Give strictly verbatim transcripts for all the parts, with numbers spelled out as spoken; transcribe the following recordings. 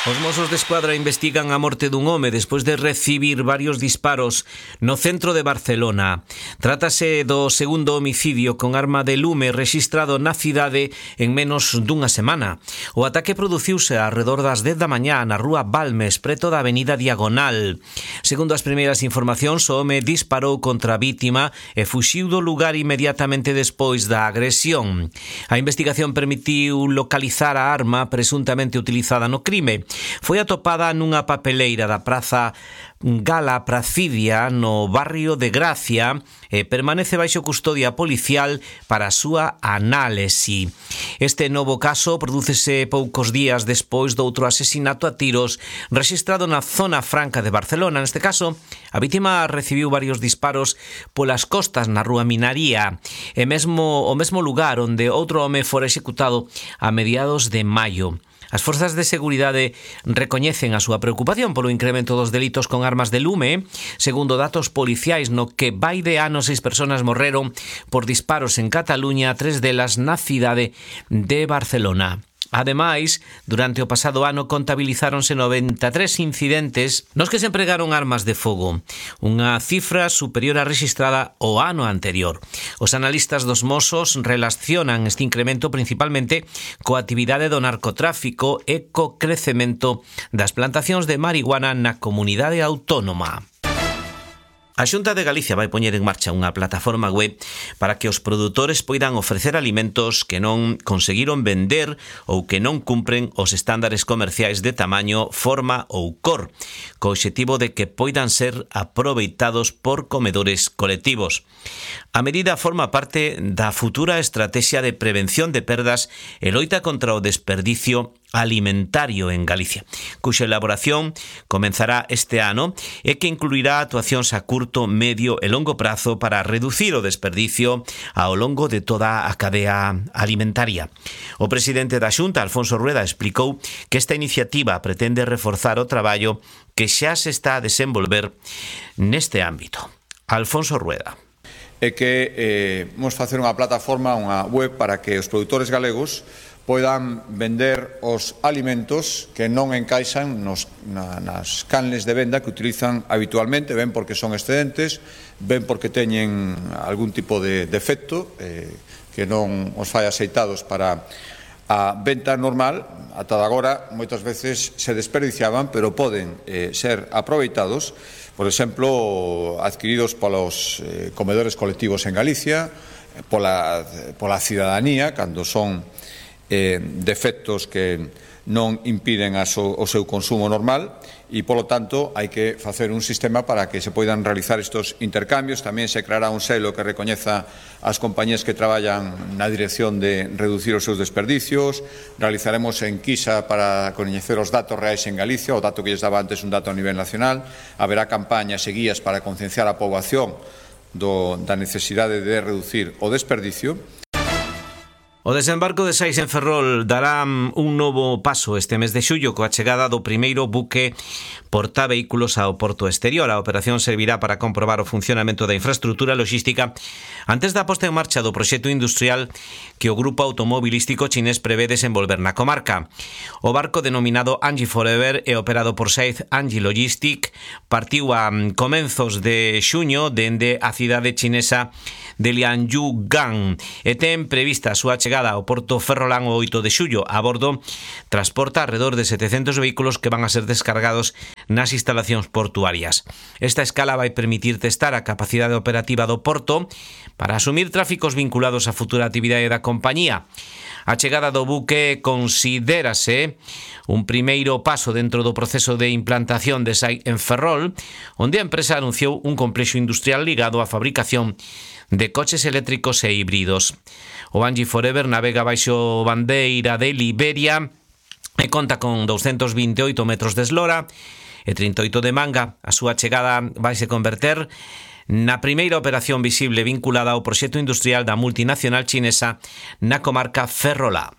Os Mossos de Escuadra investigan a morte dun home despois de recibir varios disparos no centro de Barcelona. Trátase do segundo homicidio con arma de lume rexistrado na cidade en menos dunha semana. O ataque produciuse arredor das dez da mañá na rúa Balmes, preto da avenida Diagonal. Segundo as primeiras informacións, o home disparou contra a vítima e fuxiu do lugar inmediatamente despois da agresión. A investigación permitiu localizar a arma presuntamente utilizada no crime. Foi atopada nunha papeleira da Praza Gala Pracidia no barrio de Gracia e permanece baixo custodia policial para a súa análise. Este novo caso prodúcese poucos días despois do outro asesinato a tiros rexistrado na zona franca de Barcelona. Neste caso, a vítima recibiu varios disparos polas costas na rúa Minaría e mesmo o mesmo lugar onde outro home fora executado a mediados de maio. As forzas de seguridade recoñecen a súa preocupación polo incremento dos delitos con armas de lume. Segundo datos policiais, no que vai de ano seis persoas morreron por disparos en Cataluña, tres delas na cidade de Barcelona. Ademais, durante o pasado ano contabilizáronse noventa e tres incidentes nos que se empregaron armas de fogo, unha cifra superior á rexistrada o ano anterior. Os analistas dos Mossos relacionan este incremento principalmente coa actividade do narcotráfico e co crecemento das plantacións de marihuana na comunidade autónoma. A Xunta de Galicia vai poñer en marcha unha plataforma web para que os produtores poidan ofrecer alimentos que non conseguiron vender ou que non cumpren os estándares comerciais de tamaño, forma ou cor, co obxectivo de que poidan ser aproveitados por comedores colectivos. A medida forma parte da futura estrategia de prevención de perdas e loita contra o desperdicio alimentario en Galicia, cuxa elaboración comenzará este ano e que incluirá actuacións a curto, medio e longo prazo para reducir o desperdicio ao longo de toda a cadea alimentaria. O presidente da Xunta, Alfonso Rueda, explicou que esta iniciativa pretende reforzar o traballo que xa se está a desenvolver neste ámbito. Alfonso Rueda. É que eh, vamos facer unha plataforma, unha web para que os produtores galegos poidan vender os alimentos que non encaixan nos, na, nas canles de venda que utilizan habitualmente, ben porque son excedentes, ben porque teñen algún tipo de defecto eh, que non os fai aceitados para a venta normal. Ata agora moitas veces se desperdiciaban, pero poden eh, ser aproveitados, por exemplo, adquiridos polos eh, comedores colectivos en Galicia, pola, pola cidadanía, cando son Eh, defectos que non impiden a so, o seu consumo normal e, polo tanto, hai que facer un sistema para que se poidan realizar estes intercambios. Tamén se creará un selo que recoñeza as compañías que traballan na dirección de reducir os seus desperdicios. Realizaremos enquisa para coñecer os datos reais en Galicia. O dato que lles daba antes un dato a nivel nacional. Haberá campañas e guías para concienciar a poboación do, da necesidade de reducir o desperdicio. O desembarco de Sais en Ferrol dará un novo paso este mes de xullo coa chegada do primeiro buque portavehículos ao porto exterior. A operación servirá para comprobar o funcionamento da infraestrutura logística antes da posta en marcha do proxecto industrial que o grupo automobilístico chinés prevé desenvolver na comarca. O barco denominado Anji Forever e operado por Said Anji Logistic partiu a comenzos de xuño dende a cidade chinesa de Lianyugan e ten prevista a súa chegada ao porto ferrolán o oito de xullo. A bordo transporta alrededor de setecentos vehículos que van a ser descargados nas instalacións portuarias. Esta escala vai permitir testar a capacidade operativa do porto para asumir tráficos vinculados á futura actividade da compañía. A chegada do buque considérase un primeiro paso dentro do proceso de implantación de Sai en Ferrol, onde a empresa anunciou un complexo industrial ligado á fabricación de coches eléctricos e híbridos. O Anji Forever navega baixo bandeira de Liberia e conta con doscientos vinte e oito metros de eslora e trinta e oito de manga. A súa chegada vai se converter na primeira operación visible vinculada ao proxecto industrial da multinacional chinesa na comarca ferrolá.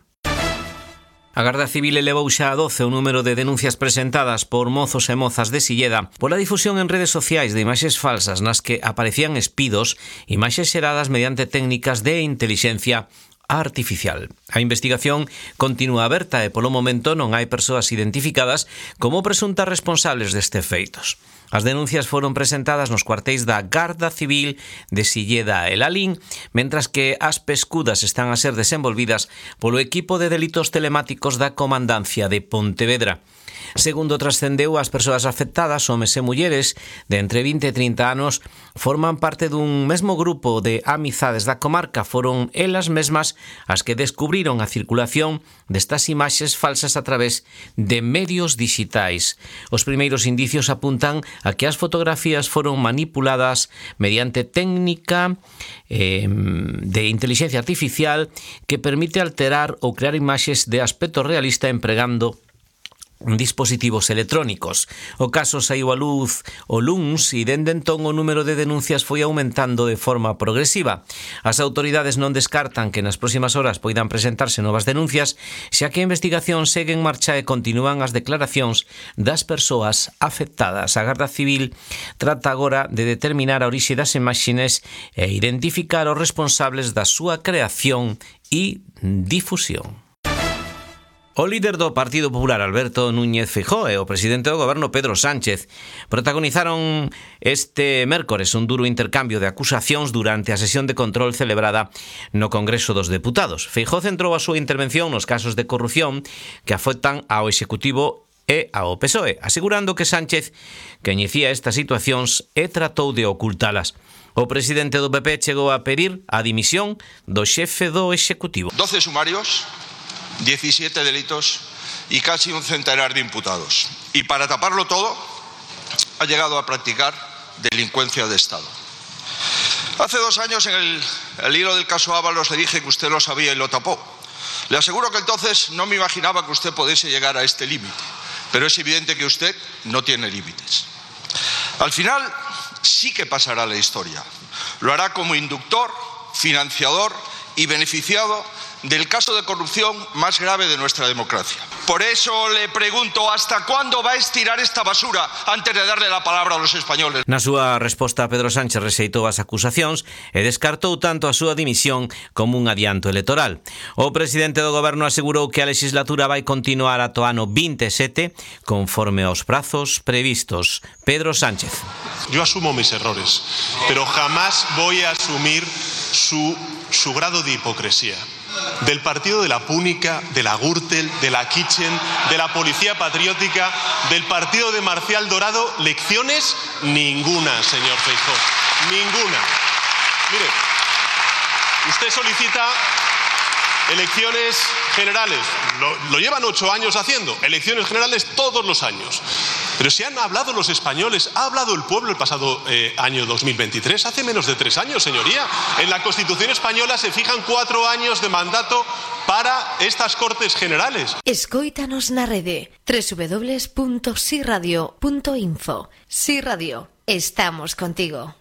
A Garda Civil elevou xa a doce o número de denuncias presentadas por mozos e mozas de Silleda pola difusión en redes sociais de imaxes falsas nas que aparecían espidos, imaxes xeradas mediante técnicas de intelixencia artificial. A investigación continúa aberta e polo momento non hai persoas identificadas como presuntas responsables deste feitos. As denuncias foron presentadas nos cuartéis da Garda Civil de Silleda e Lalín, mentras que as pescudas están a ser desenvolvidas polo equipo de delitos telemáticos da Comandancia de Pontevedra. Segundo trascendeu, as persoas afectadas, homes e mulleres de entre vinte e trinta anos, forman parte dun mesmo grupo de amizades da comarca. Foron elas mesmas as que descubriron a circulación destas imaxes falsas a través de medios digitais. Os primeiros indicios apuntan a que as fotografías foron manipuladas mediante técnica eh, de inteligencia artificial que permite alterar ou crear imaxes de aspecto realista empregando dispositivos electrónicos. O caso saiu a luz o luns e dende entón o número de denuncias foi aumentando de forma progresiva. As autoridades non descartan que nas próximas horas poidan presentarse novas denuncias, xa que a investigación segue en marcha e continúan as declaracións das persoas afectadas. A Garda Civil trata agora de determinar a orixe das imaxes e identificar os responsables da súa creación e difusión. O líder do Partido Popular, Alberto Núñez Feijóo, e o presidente do goberno, Pedro Sánchez, protagonizaron este mércores un duro intercambio de acusacións durante a sesión de control celebrada no Congreso dos Deputados. Feijóo centrou a súa intervención nos casos de corrupción que afectan ao Executivo e ao P S O E, asegurando que Sánchez coñecía estas situacións e tratou de ocultalas. O presidente do P P chegou a pedir a dimisión do xefe do Executivo. doce sumarios, diecisiete delitos y casi un centenar de imputados. Y para taparlo todo, ha llegado a practicar delincuencia de Estado. Hace dos años, en el, el hilo del caso Ábalos, le dije que usted lo sabía y lo tapó. Le aseguro que entonces no me imaginaba que usted pudiese llegar a este límite, pero es evidente que usted no tiene límites. Al final, sí que pasará la historia. Lo hará como inductor, financiador y beneficiado del caso de corrupción más grave de nuestra democracia. Por eso le pregunto, ¿hasta cuándo va a estirar esta basura antes de darle la palabra a los españoles? Na súa resposta, Pedro Sánchez rexeitou as acusacións e descartou tanto a súa dimisión como un adianto electoral. O presidente do goberno asegurou que a legislatura vai continuar ata o ano veintisiete conforme aos prazos previstos. Pedro Sánchez. Yo asumo mis errores, pero jamás voy a asumir su, su grado de hipocresía. Del partido de la Púnica, de la Gürtel, de la Kitchen, de la Policía Patriótica, del partido de Marcial Dorado, lecciones ninguna, señor Feijóo, ninguna. Mire, usted solicita elecciones generales, lo, lo llevan ocho años haciendo, elecciones generales todos los años. Pero si han hablado los españoles, ha hablado el pueblo el pasado eh, año dos mil veintitrés, hace menos de tres años, señoría. En la Constitución española se fijan cuatro años de mandato para estas Cortes Generales. Escóitanos na rede doble u doble u doble u punto si radio punto info. Si Radio, estamos contigo.